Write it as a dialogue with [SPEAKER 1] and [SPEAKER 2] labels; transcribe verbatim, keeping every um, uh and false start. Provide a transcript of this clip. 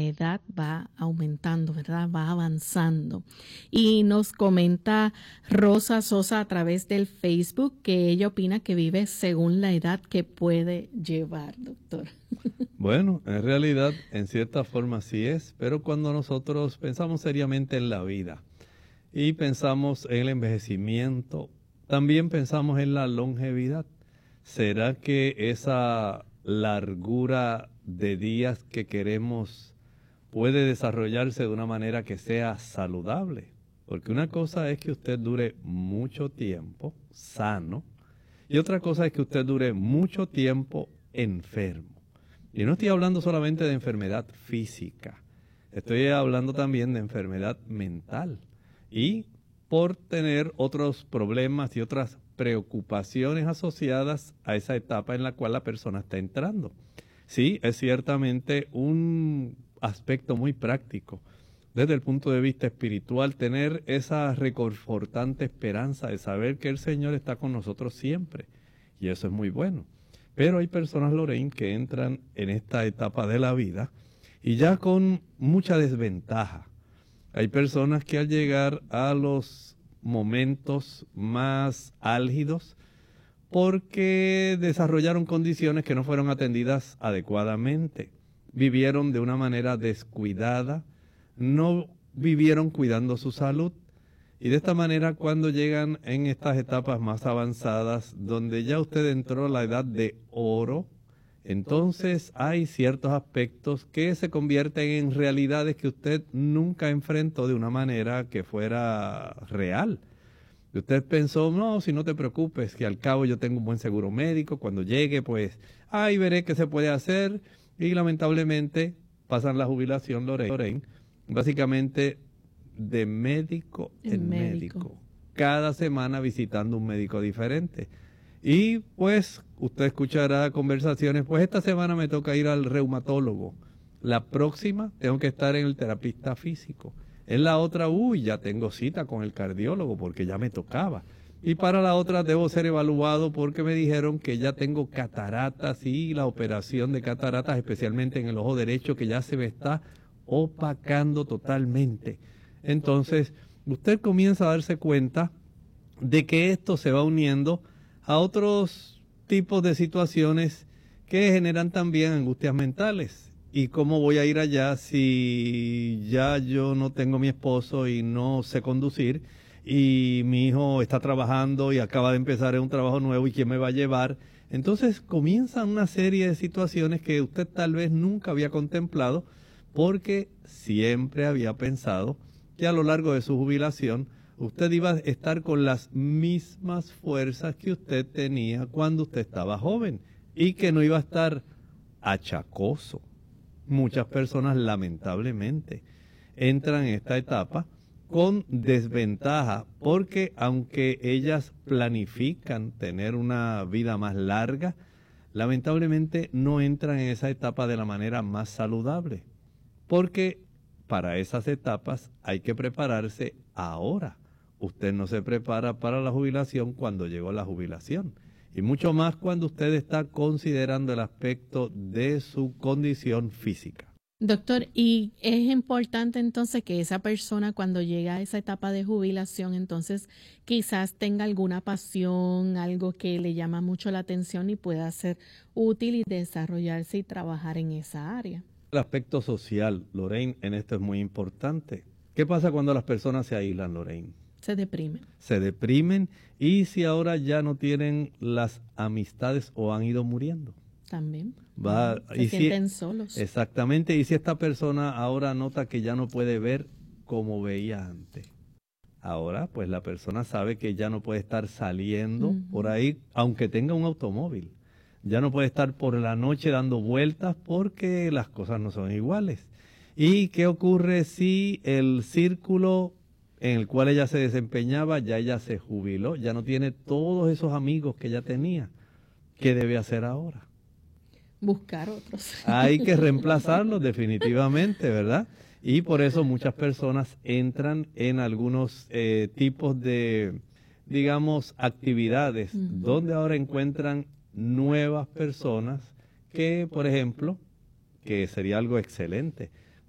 [SPEAKER 1] edad va aumentando, ¿verdad? Va avanzando. Y nos comenta Rosa Sosa a través del Facebook que ella opina que vive según la edad que puede llevar, doctor.
[SPEAKER 2] Bueno, en realidad, en cierta forma sí es, pero cuando nosotros pensamos seriamente en la vida y pensamos en el envejecimiento, también pensamos en la longevidad. ¿Será que esa largura de días que queremos puede desarrollarse de una manera que sea saludable? Porque una cosa es que usted dure mucho tiempo sano y otra cosa es que usted dure mucho tiempo enfermo. Y no estoy hablando solamente de enfermedad física, estoy hablando también de enfermedad mental. Y por tener otros problemas y otras preocupaciones asociadas a esa etapa en la cual la persona está entrando. Sí, es ciertamente un aspecto muy práctico desde el punto de vista espiritual, tener esa reconfortante esperanza de saber que el Señor está con nosotros siempre. Y eso es muy bueno. Pero hay personas, Lorraine, que entran en esta etapa de la vida y ya con mucha desventaja. Hay personas que al llegar a los momentos más álgidos, porque desarrollaron condiciones que no fueron atendidas adecuadamente, vivieron de una manera descuidada, no vivieron cuidando su salud, y de esta manera cuando llegan en estas etapas más avanzadas, donde ya usted entró a la edad de oro, entonces hay ciertos aspectos que se convierten en realidades que usted nunca enfrentó de una manera que fuera real. Usted pensó, no, si no te preocupes, que al cabo yo tengo un buen seguro médico, cuando llegue pues, ahí veré qué se puede hacer, y lamentablemente pasan la jubilación, Lorraine, básicamente de médico en médico. médico, cada semana visitando un médico diferente. Y pues usted escuchará conversaciones, pues esta semana me toca ir al reumatólogo, la próxima tengo que estar en el terapista físico, en la otra, uy, ya tengo cita con el cardiólogo porque ya me tocaba, y para la otra debo ser evaluado porque me dijeron que ya tengo cataratas y la operación de cataratas, especialmente en el ojo derecho, que ya se me está opacando totalmente. Entonces usted comienza a darse cuenta de que esto se va uniendo a otros tipos de situaciones que generan también angustias mentales. ¿Y cómo voy a ir allá si ya yo no tengo mi esposo y no sé conducir y mi hijo está trabajando y acaba de empezar en un trabajo nuevo y quién me va a llevar? Entonces comienzan una serie de situaciones que usted tal vez nunca había contemplado porque siempre había pensado que a lo largo de su jubilación usted iba a estar con las mismas fuerzas que usted tenía cuando usted estaba joven y que no iba a estar achacoso. Muchas personas lamentablemente entran en esta etapa con desventaja porque aunque ellas planifican tener una vida más larga, lamentablemente no entran en esa etapa de la manera más saludable. Porque para esas etapas hay que prepararse ahora. Usted no se prepara para la jubilación cuando llegó la jubilación. Y mucho más cuando usted está considerando el aspecto de su condición física.
[SPEAKER 1] Doctor, y es importante entonces que esa persona cuando llega a esa etapa de jubilación, entonces quizás tenga alguna pasión, algo que le llama mucho la atención y pueda ser útil y desarrollarse y trabajar en esa área.
[SPEAKER 2] El aspecto social, Lorraine, en esto es muy importante. ¿Qué pasa cuando las personas se aíslan, Lorraine?
[SPEAKER 1] Se deprimen.
[SPEAKER 2] Se deprimen y si ahora ya no tienen las amistades o han ido muriendo.
[SPEAKER 1] También.
[SPEAKER 2] Va,
[SPEAKER 1] se
[SPEAKER 2] y
[SPEAKER 1] sienten
[SPEAKER 2] si,
[SPEAKER 1] solos.
[SPEAKER 2] Exactamente. Y si esta persona ahora nota que ya no puede ver como veía antes. Ahora, pues la persona sabe que ya no puede estar saliendo uh-huh. por ahí, aunque tenga un automóvil. Ya no puede estar por la noche dando vueltas porque las cosas no son iguales. ¿Y qué ocurre si el círculo en el cual ella se desempeñaba, ya ella se jubiló, ya no tiene todos esos amigos que ella tenía? ¿Qué debe hacer ahora?
[SPEAKER 1] Buscar otros.
[SPEAKER 2] Hay que reemplazarlos definitivamente, ¿verdad? Y por eso muchas personas entran en algunos eh, tipos de, digamos, actividades, uh-huh. donde ahora encuentran nuevas personas que, por ejemplo, que sería algo excelente,